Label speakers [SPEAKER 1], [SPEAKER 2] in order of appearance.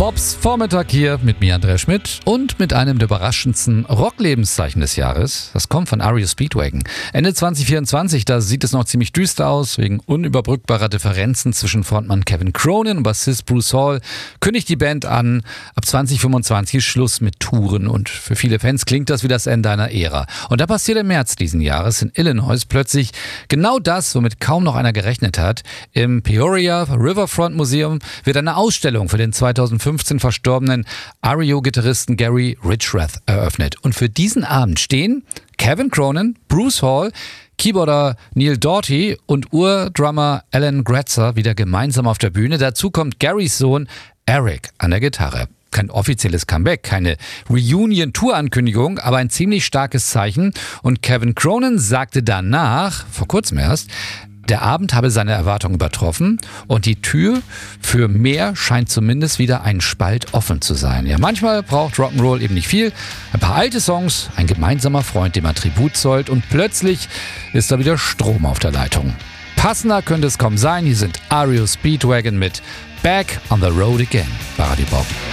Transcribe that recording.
[SPEAKER 1] Bobs Vormittag hier mit mir, Andrea Schmidt, und mit einem der überraschendsten Rocklebenszeichen des Jahres. Das kommt von REO Speedwagon. Ende 2024, da sieht es noch ziemlich düster aus. Wegen unüberbrückbarer Differenzen zwischen Frontmann Kevin Cronin und Bassist Bruce Hall kündigt die Band an, ab 2025 ist Schluss mit Touren. Und für viele Fans klingt das wie das Ende einer Ära. Und da passiert im März diesen Jahres in Illinois plötzlich genau das, womit kaum noch einer gerechnet hat. Im Peoria Riverfront Museum wird eine Ausstellung für den 2015 verstorbenen REO-Gitarristen Gary Richrath eröffnet. Und für diesen Abend stehen Kevin Cronin, Bruce Hall, Keyboarder Neil Doughty und Urdrummer Alan Gratzer wieder gemeinsam auf der Bühne. Dazu kommt Garys Sohn Eric an der Gitarre. Kein offizielles Comeback, keine Reunion-Tour-Ankündigung, aber ein ziemlich starkes Zeichen. Und Kevin Cronin sagte danach, vor kurzem erst, der Abend habe seine Erwartungen übertroffen und die Tür für mehr scheint zumindest wieder ein Spalt offen zu sein. Ja, manchmal braucht Rock'n'Roll eben nicht viel. Ein paar alte Songs, ein gemeinsamer Freund, dem man Tribut zollt, und plötzlich ist da wieder Strom auf der Leitung. Passender könnte es kaum sein. Hier sind REO Speedwagon mit Back on the Road Again bei Radio Bob.